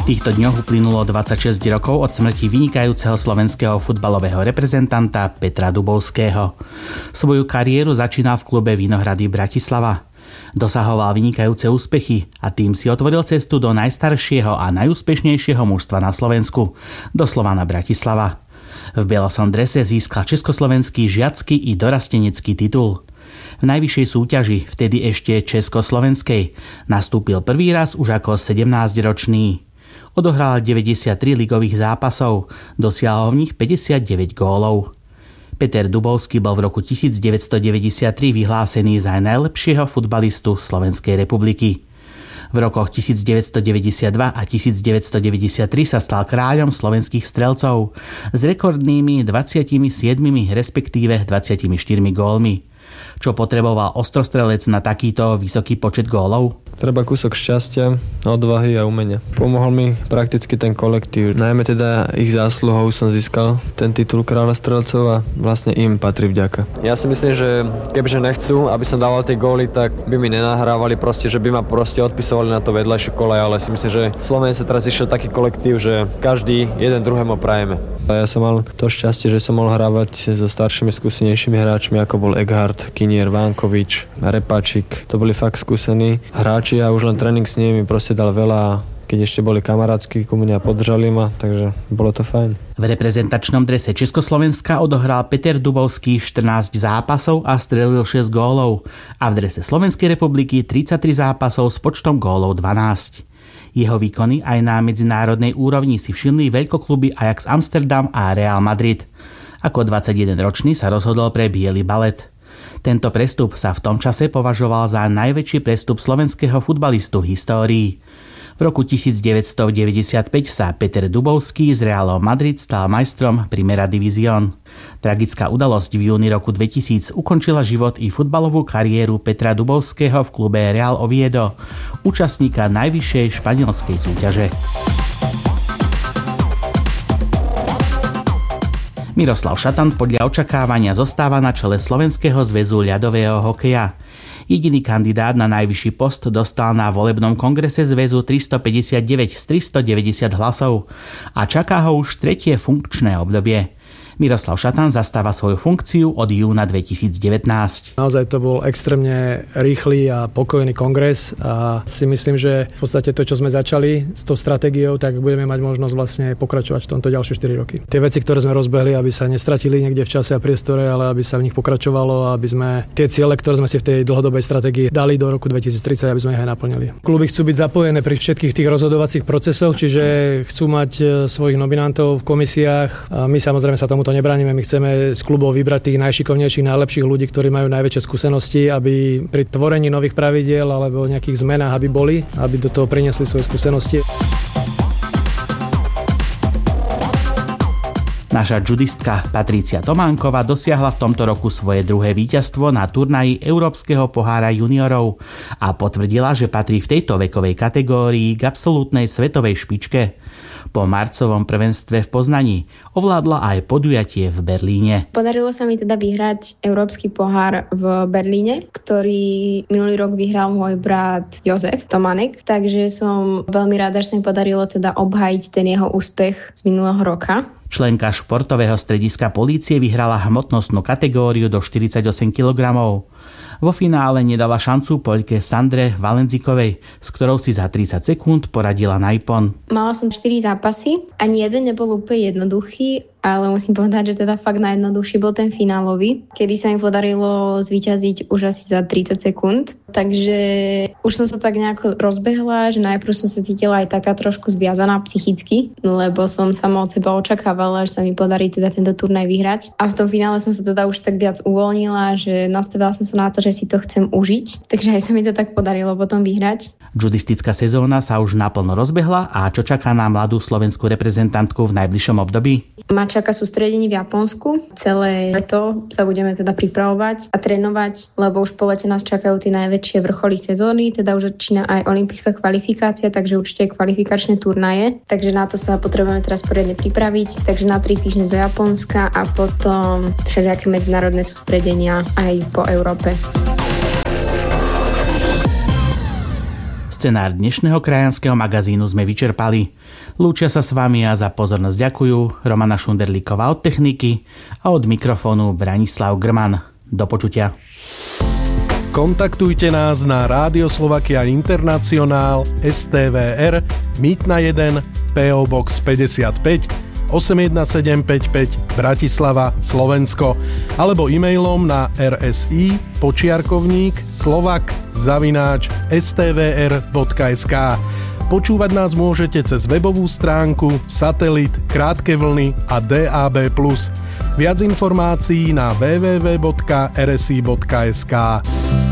týchto dňoch uplynulo 26 rokov od smrti vynikajúceho slovenského futbalového reprezentanta Petra Dubovského. Svoju kariéru začínal v klube Vinohrady Bratislava. Dosahoval vynikajúce úspechy a tým si otvoril cestu do najstaršieho a najúspešnejšieho mužstva na Slovensku, do Slovana Bratislava. V bielosom drese získal československý žiacky i dorastenecký titul. V najvyššej súťaži, vtedy ešte československej, nastúpil prvý raz už ako 17-ročný. Odohral 93 ligových zápasov, dosiahol v nich 59 gólov. Peter Dubovský bol v roku 1993 vyhlásený za najlepšieho futbalistu Slovenskej republiky. V rokoch 1992 a 1993 sa stal kráľom slovenských strelcov s rekordnými 27, respektíve 24 gólmi. Čo potreboval ostrostrelec na takýto vysoký počet gólov? Treba kúsok šťastia, odvahy a umenia. Pomohol mi prakticky ten kolektív. Najmä teda ich zásluhou som získal ten titul kráľa strelcov a vlastne im patrí vďaka. Ja si myslím, že kebyže nechcú, aby som dával tie góly, tak by mi nenahrávali proste, že by ma proste odpisovali na to vedľajšiu kolej, ale si myslím, že Slovene sa teraz išiel taký kolektív, že každý jeden druhému prajeme. A ja som mal to šťastie, že som mohol hrávať so staršími, skúsenejšími hráčmi, ako bol Eghard, Kinier, Vánkovič, Repačík. To boli fakt skúsení hráči a už len tréning s nimi proste dal veľa, keď ešte boli kamarátsky ku mne a podržali ma, takže bolo to fajn. V reprezentačnom drese Československa odohral Peter Dubovský 14 zápasov a strelil 6 gólov a v drese Slovenskej republiky 33 zápasov s počtom gólov 12. Jeho výkony aj na medzinárodnej úrovni si všimli veľkokluby Ajax Amsterdam a Real Madrid. Ako 21-ročný sa rozhodol pre biely balet. Tento prestup sa v tom čase považoval za najväčší prestup slovenského futbalistu v histórii. V roku 1995 sa Peter Dubovský z Realom Madrid stal majstrom Primera División. Tragická udalosť v júni roku 2000 ukončila život i futbalovú kariéru Petra Dubovského v klube Real Oviedo, účastníka najvyššej španielskej súťaže. Miroslav Šatan podľa očakávania zostáva na čele Slovenského zväzu ľadového hokeja. Jediný kandidát na najvyšší post dostal na volebnom kongrese zväzu 359 z 390 hlasov a čaká ho už tretie funkčné obdobie. Miroslav Šatan zastáva svoju funkciu od júna 2019. Naozaj to bol extrémne rýchly a pokojný kongres a si myslím, že v podstate to, čo sme začali s tou stratégiou, tak budeme mať možnosť vlastne pokračovať v tomto ďalšie 4 roky. Tie veci, ktoré sme rozbehli, aby sa nestratili niekde v čase a priestore, ale aby sa v nich pokračovalo, aby sme tie ciele, ktoré sme si v tej dlhodobej stratégii dali do roku 2030, aby sme ich aj naplnili. Kluby chcú byť zapojené pri všetkých tých rozhodovacích procesoch, čiže chcú mať svojich nominantov v komisiách. A my samozrejme sa tomu to nebránime, my chceme z klubov vybrať tých najšikovnejších, najlepších ľudí, ktorí majú najväčšie skúsenosti, aby pri tvorení nových pravidiel alebo nejakých zmenách, aby do toho priniesli svoje skúsenosti. Naša judistka Patrícia Tománková dosiahla v tomto roku svoje druhé víťazstvo na turnaji Európskeho pohára juniorov a potvrdila, že patrí v tejto vekovej kategórii k absolútnej svetovej špičke. Po marcovom prvenstve v Poznani ovládla aj podujatie v Berlíne. Podarilo sa mi teda vyhrať Európsky pohár v Berlíne, ktorý minulý rok vyhral môj brat Jozef Tomanek, takže som veľmi rada, že sa mi podarilo teda obhájiť ten jeho úspech z minulého roka. Členka športového strediska polície vyhrala hmotnostnú kategóriu do 48 kg. Vo finále nedala šancu Poľke Sandre Valenzikovej, s ktorou si za 30 sekúnd poradila na ipon. Mala som 4 zápasy, ani jeden nebol úplne jednoduchý, ale musím povedať, že teda fakt najjednoduchší bol ten finálový, kedy sa mi podarilo zvíťaziť už asi za 30 sekúnd. Takže už som sa tak nejako rozbehla, že najprv som sa cítila aj taká trošku zviazaná psychicky, lebo som sama od seba očakávala, že sa mi podarí teda tento turnaj vyhrať. A v tom finále som sa teda už tak viac uvoľnila, že nastavila som sa na to, že si to chcem užiť. Takže aj sa mi to tak podarilo potom vyhrať. Judistická sezóna sa už naplno rozbehla a čo čaká na mladú slovenskú reprezentantku v najbližšom období? Ma čaká sústredenie v Japonsku. Celé leto sa budeme teda pripravovať a trénovať, lebo už po lete nás čakajú tie najväčšie vrcholy sezóny, teda už začína aj olympijská kvalifikácia, takže určite kvalifikačné turnaje. Takže na to sa potrebujeme teraz poriadne pripraviť. Takže na 3 týždne do Japonska a potom všelijaké medzinárodné sústredenia aj po Európe. Z Scenár dnešného krajanského magazínu sme vyčerpali. Lúčia sa s vami a za pozornosť ďakujú Romana Šunderlíková od techniky a od mikrofónu Branislav Grman. Do počutia. Kontaktujte nás na Rádio Slovakia Internacionál STVR Mýtna 1 PO Box 55 81755 Bratislava, Slovensko alebo e-mailom na rsi@slovak@stvr.sk. Počúvať nás môžete cez webovú stránku, satelit, krátke vlny a DAB+. Viac informácií na www.rsi.sk.